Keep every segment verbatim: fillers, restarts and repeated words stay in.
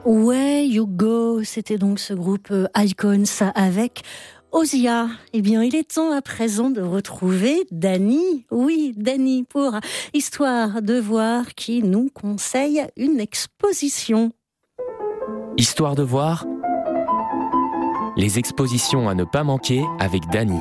Where You Go, c'était donc ce groupe euh, Icons avec Ozia. Eh bien, il est temps à présent de retrouver Dany. Oui, Dany pour Histoire de voir qui nous conseille une exposition. Histoire de voir, les expositions à ne pas manquer avec Dany.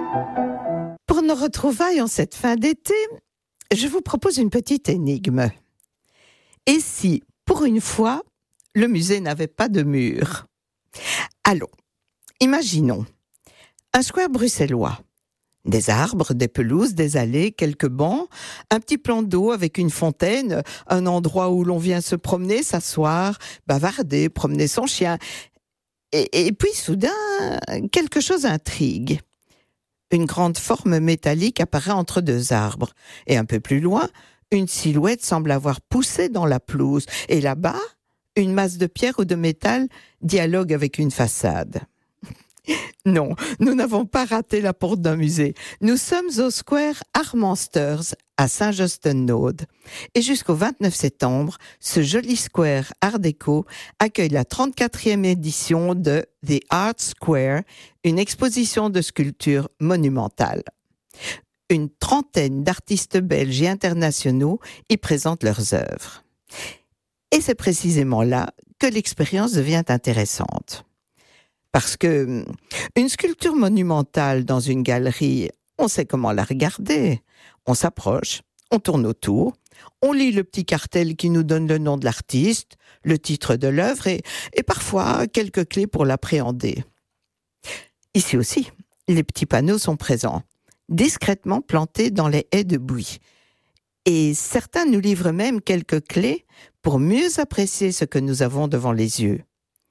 Pour nos retrouvailles en cette fin d'été, je vous propose une petite énigme. Et si, pour une fois, le musée n'avait pas de mur? Allons, imaginons un square bruxellois. Des arbres, des pelouses, des allées, quelques bancs, un petit plan d'eau avec une fontaine, un endroit où l'on vient se promener, s'asseoir, bavarder, promener son chien. Et, et puis soudain, quelque chose intrigue. Une grande forme métallique apparaît entre deux arbres. Et un peu plus loin, une silhouette semble avoir poussé dans la pelouse. Et là-bas, une masse de pierre ou de métal dialogue avec une façade. Non, nous n'avons pas raté la porte d'un musée. Nous sommes au Square Artmasters à Saint-Josten-Noode. Et jusqu'au vingt-neuf septembre, ce joli square Art déco accueille la trente-quatrième édition de The Art Square, une exposition de sculptures monumentales. Une trentaine d'artistes belges et internationaux y présentent leurs œuvres. Et c'est précisément là que l'expérience devient intéressante. Parce que une sculpture monumentale dans une galerie, on sait comment la regarder. On s'approche, on tourne autour, on lit le petit cartel qui nous donne le nom de l'artiste, le titre de l'œuvre et, et parfois quelques clés pour l'appréhender. Ici aussi, les petits panneaux sont présents, discrètement plantés dans les haies de buis. Et certains nous livrent même quelques clés pour mieux apprécier ce que nous avons devant les yeux.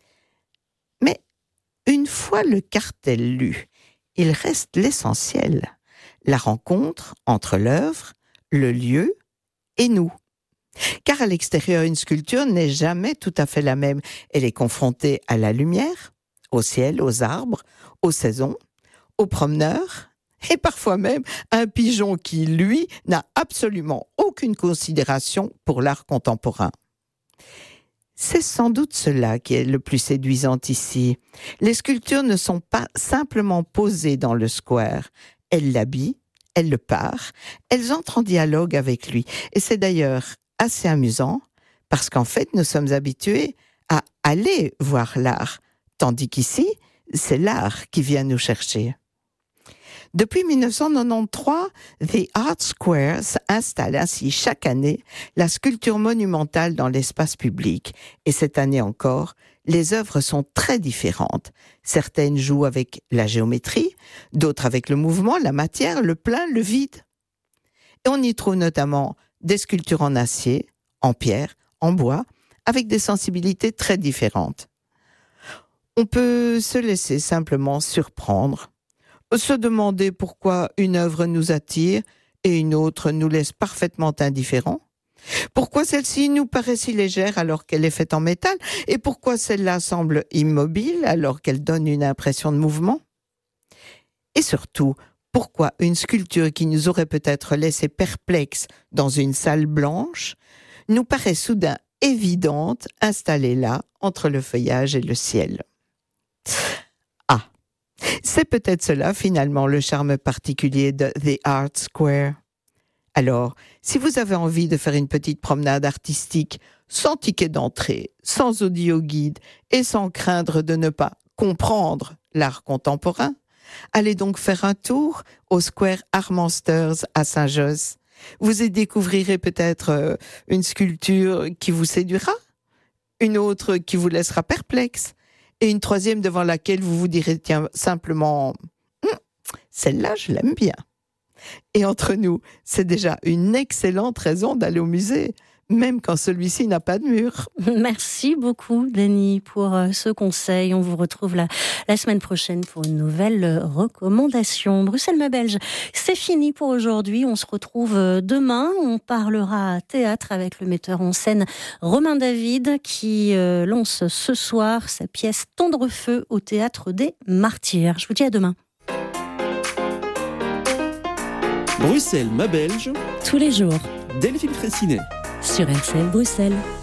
Mais une fois le cartel lu, il reste l'essentiel, la rencontre entre l'œuvre, le lieu et nous. Car à l'extérieur, une sculpture n'est jamais tout à fait la même. Elle est confrontée à la lumière, au ciel, aux arbres, aux saisons, aux promeneurs, et parfois même à un pigeon qui, lui, n'a absolument aucune considération pour l'art contemporain. C'est sans doute cela qui est le plus séduisant ici. Les sculptures ne sont pas simplement posées dans le square. Elles l'habillent, elles le parent, elles entrent en dialogue avec lui. Et c'est d'ailleurs assez amusant, parce qu'en fait, nous sommes habitués à aller voir l'art, tandis qu'ici, c'est l'art qui vient nous chercher. Depuis dix-neuf cent quatre-vingt-treize, The Art Square installe ainsi chaque année la sculpture monumentale dans l'espace public. Et cette année encore, les œuvres sont très différentes. Certaines jouent avec la géométrie, d'autres avec le mouvement, la matière, le plein, le vide. Et on y trouve notamment des sculptures en acier, en pierre, en bois, avec des sensibilités très différentes. On peut se laisser simplement surprendre, se demander pourquoi une œuvre nous attire et une autre nous laisse parfaitement indifférents. Pourquoi celle-ci nous paraît si légère alors qu'elle est faite en métal et pourquoi celle-là semble immobile alors qu'elle donne une impression de mouvement. Et surtout, pourquoi une sculpture qui nous aurait peut-être laissé perplexes dans une salle blanche nous paraît soudain évidente installée là entre le feuillage et le ciel. C'est peut-être cela, finalement, le charme particulier de The Art Square. Alors, si vous avez envie de faire une petite promenade artistique, sans ticket d'entrée, sans audio-guide et sans craindre de ne pas comprendre l'art contemporain, allez donc faire un tour au Square Artmasters à Saint-Josse. Vous y découvrirez peut-être une sculpture qui vous séduira, une autre qui vous laissera perplexe, et une troisième devant laquelle vous vous direz tiens, simplement hm, celle-là je l'aime bien. Et entre nous, c'est déjà une excellente raison d'aller au musée, même quand celui-ci n'a pas de mur. Merci beaucoup Dany pour ce conseil. On vous retrouve la, la semaine prochaine pour une nouvelle recommandation. Bruxelles-Mabelge, c'est fini pour aujourd'hui. On se retrouve demain. On parlera théâtre avec le metteur en scène Romain David qui euh, lance ce soir sa pièce Tendre-feu au Théâtre des Martyrs. Je vous dis à demain. Bruxelles-Mabelge, tous les jours. Delphine Fraissinet. Sur R C L Bruxelles.